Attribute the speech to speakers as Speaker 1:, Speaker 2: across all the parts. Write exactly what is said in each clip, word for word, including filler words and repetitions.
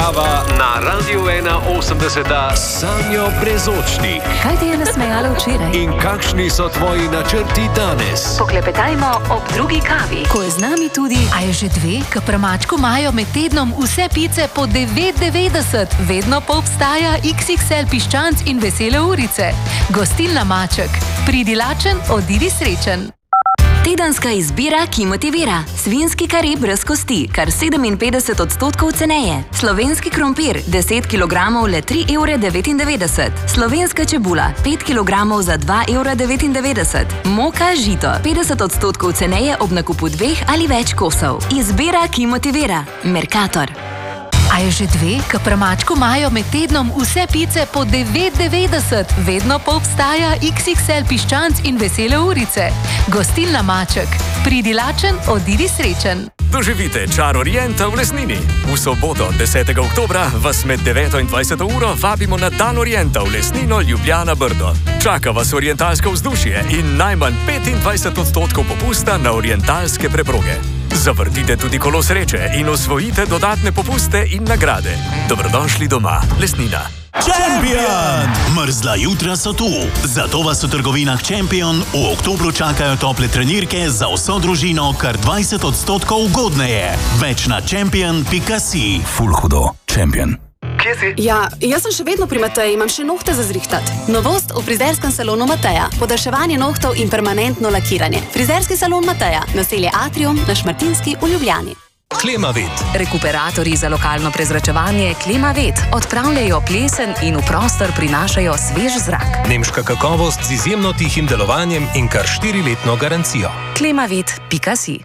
Speaker 1: kava na Radiu ena osemdeset Sanjo Brezočnik.
Speaker 2: Kaj ti je nasmejalo včeraj?
Speaker 1: In kakšni so tvoji načrti danes?
Speaker 2: Poklepetajmo ob drugi kavi, ko je z nami tudi, a je že dve, k premačku imajo med tednom vse pice po devet devetdeset. Vedno pa obstaja iks iks el piščanc in vesele urice. Gostilna Maček. Pridi lačen, odidi srečen.
Speaker 3: Tedenska izbira, ki motivira. Svinjski kare brez kosti, kar sedeminpetdeset odstotkov ceneje. Slovenski krompir, deset kilogramov le tri evre devetindevetdeset. Slovenska čebula, pet kilogramov za dva evra devetindevetdeset. Moka žito, petdeset odstotkov ceneje ob nakupu dveh ali več kosov. Izbira, ki motivira. Mercator.
Speaker 2: A je že dve, k premačku imajo med tednom vse pice po devet devetdeset. Vedno pa obstaja iks iks el piščanc in vesele urice. Gostilna Maček. Pridi lačen, odidi srečen.
Speaker 4: Doživite čar Orienta v Lesnini. V soboto, desetega oktobra, vas med deveto in dvajseto uro vabimo na Dan Orienta v Lesnino Ljubljana Brdo. Čaka vas orientalsko vzdušje in najmanj petindvajset odstotkov popusta na orientalske preproge. Zavrtite tudi kolo sreče in osvojite dodatne popuste in nagrade. Dobrodošli doma, Lesnina.
Speaker 5: Champion! Mrzla jutra so tu. Zato vas v trgovinah Champion v oktobru čakajo tople trenirke za vso družino kar dvajset odstotkov ugodneje. Več na champion pika si.
Speaker 6: Ful hudo. Champion.
Speaker 7: Kje si? Ja, jaz sem še vedno pri Mateji, imam še nohte za zrihtat. Novost v frizerskem salonu Mateja. Podaljševanje nohtov in permanentno lakiranje. Frizerski salon Mateja. Naselje Atrium na Šmartinski v Ljubljani.
Speaker 8: Klimavet.
Speaker 2: Rekuperatorji za lokalno prezračevanje Klimavet odpravljajo plesen in v prostor prinašajo svež zrak.
Speaker 8: Nemška kakovost z izjemno tihim delovanjem in kar štiriletno garancijo.
Speaker 2: klimavet pika si.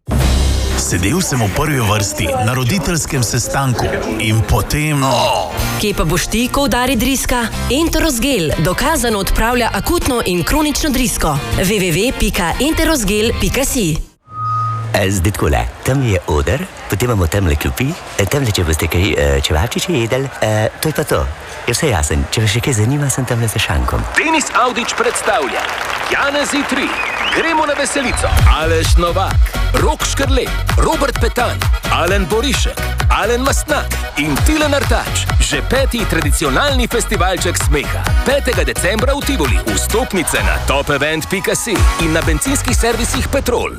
Speaker 5: Sedel sem v prvi vrsti na roditeljskem sestanku in potem...
Speaker 9: Oh. Kje pa boš ti, ko udari driska? Enterosgel dokazano odpravlja akutno in kronično drisko. w w w pika enterosgel pika si.
Speaker 10: Zdaj takole, tam je oder, potem imamo tamle klopi, tamle, če boste kaj čevapčiče jedel, to je pa to. Je vse jasen, če vas še kaj zanima, sem tamle za šankom.
Speaker 11: Denis Avdić predstavlja Janezi tri, Gremo na veselico, Aleš Novak, Rok Škrlej, Robert Petan, Alen Borišek, Alen Mastnak in Tilen Artač. Že peti tradicionalni festivalček smeha. petega decembra v Tivoli. Vstopnice na top event pika si in na bencinskih servisih Petrol.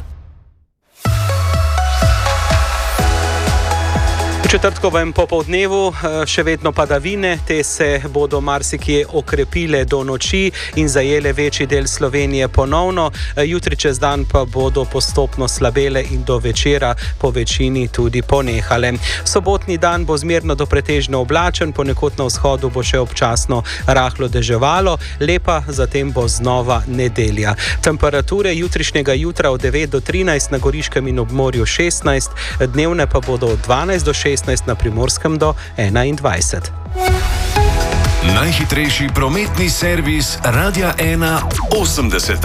Speaker 12: V četrtkovem popoldnevu še vedno padavine, te se bodo marsikje okrepile do noči in zajele večji del Slovenije ponovno. Jutri čez dan pa bodo postopno slabele in do večera po večini tudi ponehale. Sobotni dan bo zmerno do pretežno oblačen, ponekod na vzhodu bo še občasno rahlo deževalo, lepa zatem bo znova nedelja. Temperature jutrišnjega jutra od devet do trinajst, na Goriškem in ob morju šestnajst, dnevne pa bodo od dvanajst do šestnajst, na Primorskem do enaindvajset.
Speaker 1: Najhitrejši prometni servis Radia ena osemdeset.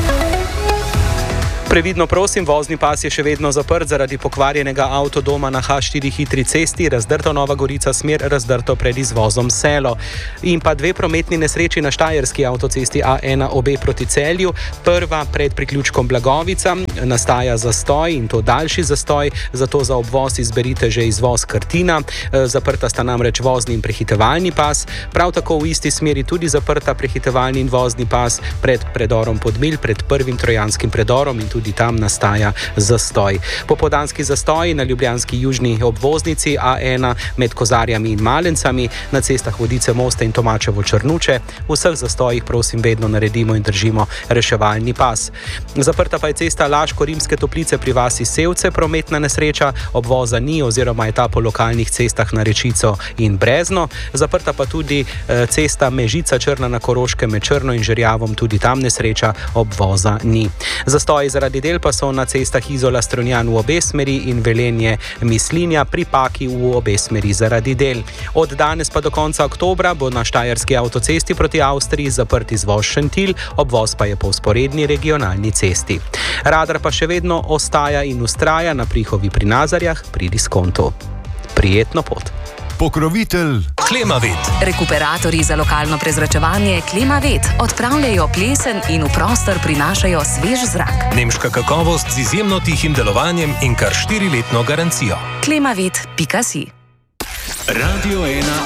Speaker 12: Previdno prosim, vozni pas je še vedno zaprt zaradi pokvarjenega avtodoma na ha štiri hitri cesti, razdrto Nova Gorica smer, razdrto pred izvozom Selo. In pa dve prometni nesreči na štajerski avtocesti a ena, obe proti Celju. Prva pred priključkom Blagovica, nastaja zastoj in to daljši zastoj, zato za obvoz izberite že izvoz Krtina. Zaprta sta namreč vozni in prehitevalni pas, prav tako v isti smeri tudi zaprta prehitevalni in vozni pas pred predorom Podmilj, pred prvim trojanskim predorom in tudi tudi tam nastaja zastoj. Popoldanski zastoji na ljubljanski južni obvoznici a ena med Kozarjami in Malencami, na cestah Vodice Moste in Tomačevo Črnuče. V vseh zastojih prosim vedno naredimo in držimo reševalni pas. Zaprta pa je cesta Laško-Rimske Toplice pri vasi Sevce, prometna nesreča, obvoza ni oziroma je ta po lokalnih cestah na Rečico in Brezno. Zaprta pa tudi cesta Mežica Črna na Koroškem med Črno in Žerjavom, tudi tam nesreča, obvoza ni. Zastoji zaradi del pa so na cestah Izola Strunjan v obe smeri in Velenje Mislinja pri Paki v obe smeri zaradi del. Od danes pa do konca oktobra bo na štajerski avtocesti proti Avstriji zaprt izvoz Šentilj, obvoz pa je po vzporedni regionalni cesti. Radar pa še vedno ostaja in ustraja na Prihovi pri Nazarjah pri Diskontu. Prijetno pot.
Speaker 1: Pokrovitelj
Speaker 2: Klimavet. Rekuperatorji za lokalno prezračevanje Klimavet odpravljajo plesen in v prostor prinašajo svež zrak.
Speaker 8: Nemška kakovost z izjemno tihim delovanjem in kar štiriletno garancijo.
Speaker 2: klimavet pika si.
Speaker 1: Radio ena